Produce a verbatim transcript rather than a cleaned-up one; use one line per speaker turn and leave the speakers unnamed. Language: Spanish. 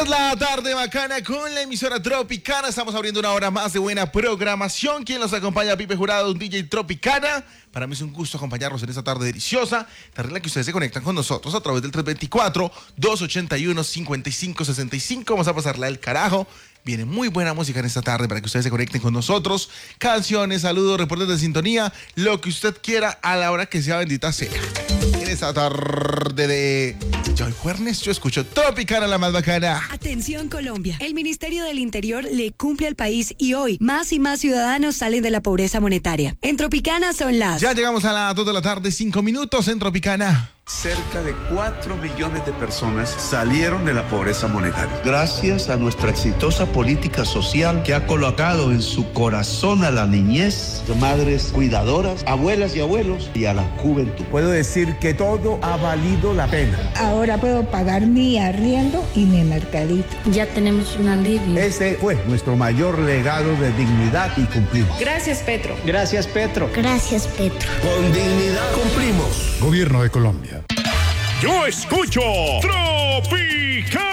Es la tarde bacana con la emisora Tropicana. Estamos abriendo una hora más de buena programación. ¿Quién los acompaña? Pipe Jurado, un D J Tropicana. Para mí es un gusto acompañarlos en esta tarde deliciosa. Darle que ustedes se conectan con nosotros a través del tres dos cuatro, dos ocho uno, cinco cinco seis cinco. Vamos a pasarla del carajo. Viene muy buena música en esta tarde para que ustedes se conecten con nosotros. Canciones, saludos, reportes de sintonía, lo que usted quiera a la hora que sea, bendita sea. En esta tarde de hoy jueves yo escucho Tropicana, la más bacana.
Atención Colombia, el Ministerio del Interior le cumple al país y hoy más y más ciudadanos salen de la pobreza monetaria. En Tropicana son las...
Ya llegamos a las dos de la tarde, cinco minutos en Tropicana.
Cerca de cuatro millones de personas salieron de la pobreza monetaria.
Gracias a nuestra exitosa política social que ha colocado en su corazón a la niñez, de madres cuidadoras, abuelas y abuelos y a la juventud.
Puedo decir que todo ha valido la pena.
Ahora puedo pagar mi arriendo y mi mercadito.
Ya tenemos un alivio.
Ese fue nuestro mayor legado de dignidad y cumplimos.
Gracias, Petro.
Gracias, Petro.
Gracias, Petro.
Con dignidad cumplimos.
Gobierno de Colombia.
Yo escucho Tropicana.